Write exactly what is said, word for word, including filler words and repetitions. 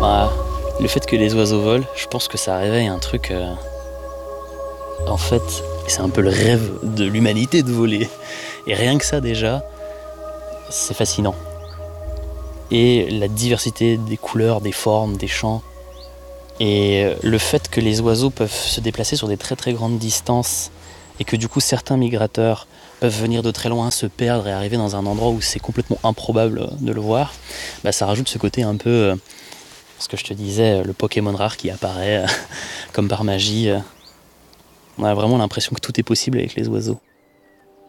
Ah, le fait que les oiseaux volent, je pense que ça réveille un truc... euh, En fait, c'est un peu le rêve de l'humanité de voler. Et rien que ça déjà, c'est fascinant. Et la diversité des couleurs, des formes, des chants. Et le fait que les oiseaux peuvent se déplacer sur des très très grandes distances et que du coup certains migrateurs peuvent venir de très loin, se perdre et arriver dans un endroit où c'est complètement improbable de le voir, bah ça rajoute ce côté un peu, euh, ce que je te disais, le Pokémon rare qui apparaît euh, comme par magie. euh. On a vraiment l'impression que tout est possible avec les oiseaux.